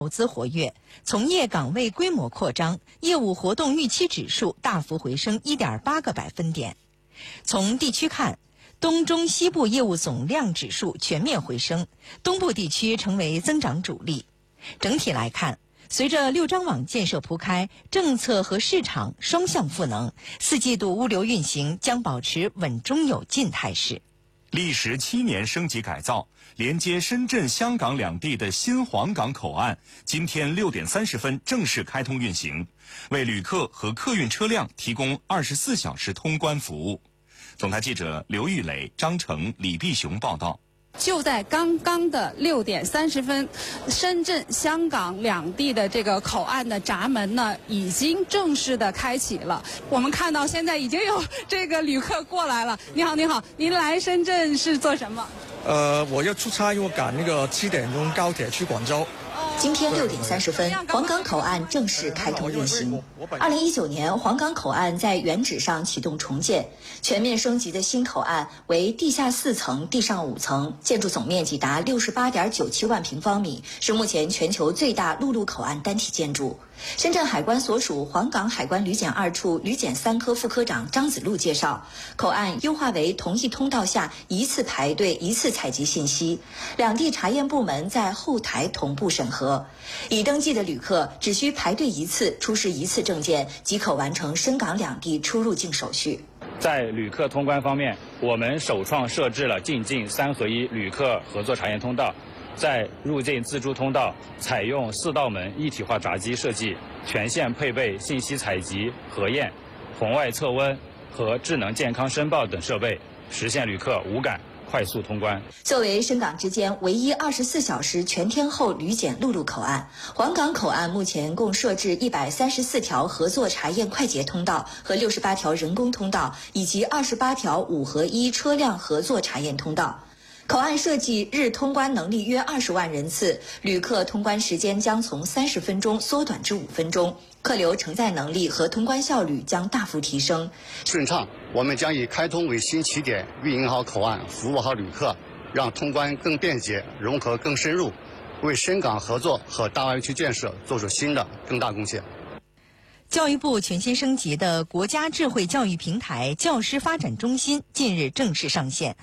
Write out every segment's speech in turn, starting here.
投资活跃，从业岗位规模扩张，业务活动预期指数大幅回升 1.8个百分点。从地区看，东中西部业务总量指数全面回升，东部地区成为增长主力。整体来看，随着六张网建设铺开，政策和市场双向赋能，4季度物流运行将保持稳中有进态势。 历时7年升级改造，连接深圳、香港两地的新黄港口岸，今天6点30分正式开通运行，为旅客和客运车辆提供24小时通关服务。总台记者刘玉磊、张成、李碧雄报道。 就在刚刚的6点30分，深圳、香港两地的这个口岸的闸门呢，已经正式的开启了。我们看到现在已经有这个旅客过来了。你好，你好，您来深圳是做什么？ 我要出差，因为我赶那个7点钟高铁去广州。 今天6点30分，黄港口岸正式开通运行。2019年，黄港口岸在原址上启动重建，全面升级的新口岸为地下4层、地上5层，建筑总面积达68.97万平方米，是目前全球最大陆路口岸单体建筑。深圳海关所属黄港海关旅检2处旅检3科副科长张子路介绍，口岸优化为同一通道下一次排队、一次采集信息，两地查验部门在后台同步审核，已登记的旅客只需排队1次、出示1次证件，即可完成深港两地出入境手续。 在旅客通关方面，我们首创设置了进境3合1旅客合作查验通道。在入境自助通道采用4道门一体化闸机设计，全线配备信息采集、核验、红外测温和智能健康申报等设备，实现旅客无感快速通关。 作为深港之间唯一24小时全天候旅检陆路口岸，黄港口岸目前共设置134条合作查验快捷通道和68条人工通道，以及28条5合1车辆合作查验通道。口岸设计日通关能力约20万人次，旅客通关时间将从30分钟缩短至5分钟，客流承载能力和通关效率将大幅提升。 顺畅，我们将以开通为新起点，运营好口岸，服务好旅客，让通关更便捷，融合更深入，为深港合作和大湾区建设做出新的更大贡献。 教育部全新升级的国家智慧教育平台教师发展中心近日正式上线，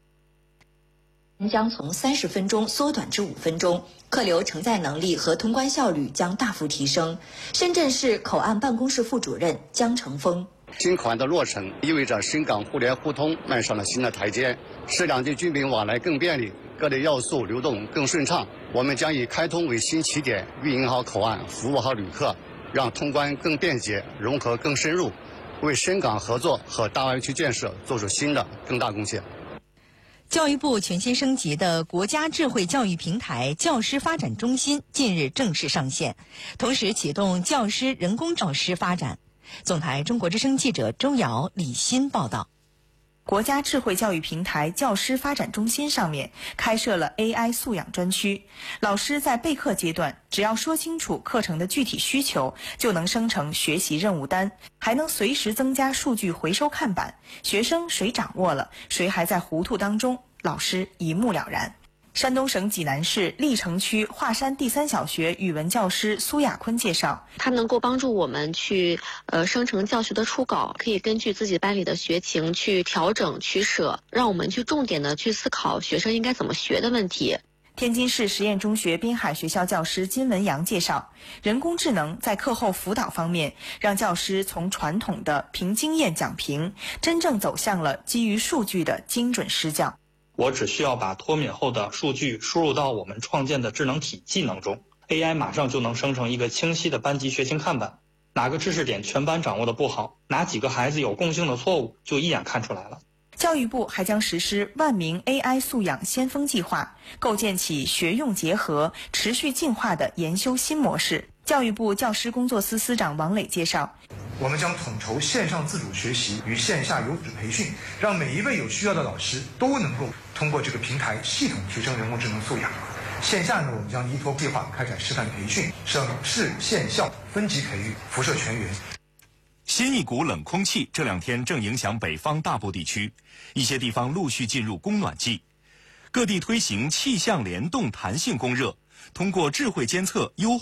将从30分钟缩短至5分钟，客流承载能力和通关效率将大幅提升。深圳市口岸办公室副主任江成峰： 新口岸的落成意味着深港互联互通迈上了新的台阶，使两地居民往来更便利，各类要素流动更顺畅。我们将以开通为新起点，运营好口岸，服务好旅客，让通关更便捷，融合更深入，为深港合作和大湾区建设做出新的更大贡献。 教育部全新升级的国家智慧教育平台教师发展中心近日正式上线，同时启动教师人工教师发展。总台中国之声记者周瑶、李欣报道。 国家智慧教育平台教师发展中心上面开设了 AI 素养专区，老师在备课阶段只要说清楚课程的具体需求，就能生成学习任务单，还能随时增加数据回收看板，学生谁掌握了，谁还在糊涂当中，老师一目了然。山东省济南市历城区华山第3小学语文教师苏亚坤介绍， 它能够帮助我们去生成教学的初稿，可以根据自己班里的学情去调整取舍，让我们去重点的去思考学生应该怎么学的问题。 天津市实验中学滨海学校教师金文阳介绍，人工智能在课后辅导方面，让教师从传统的凭经验讲评，真正走向了基于数据的精准施教。 我只需要把脱敏后的数据输入到我们创建的智能体技能中， AI 马上就能生成一个清晰的班级学情看板，哪个知识点全班掌握的不好，哪几个孩子有共性的错误，就一眼看出来了。 教育部还将实施万名 AI 素养先锋计划，构建起学用结合、持续进化的研修新模式。教育部教师工作司司长王磊介绍， 我们将统筹线上自主学习与线下有组培训，让每一位有需要的老师都能够通过这个平台系统提升人工智能素养。线下呢，我们将依托计划开展示范培训，省市县校分级培育，辐射全员。 新一股冷空气这2天正影响北方大部地区，一些地方陆续进入供暖季，各地推行气象联动弹性供热， 通过智慧监测优化